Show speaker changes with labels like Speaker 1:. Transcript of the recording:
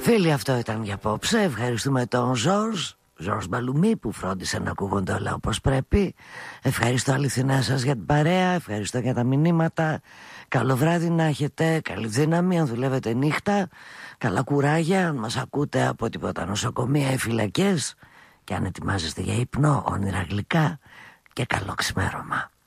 Speaker 1: Φίλοι, αυτό ήταν για απόψε. Ευχαριστούμε τον Ζορζ Μπαλουμή που φρόντισε να ακούγονται όλα όπως πρέπει. Ευχαριστώ αληθινά σας για την παρέα. Ευχαριστώ για τα μηνύματα. Καλό βράδυ να έχετε. Καλή δύναμη αν δουλεύετε νύχτα. Καλά κουράγια αν μας ακούτε από τίποτα νοσοκομεία ή φυλακές. Και αν ετοιμάζεστε για ύπνο, όνειρα γλυκά. Και καλό ξημέρωμα.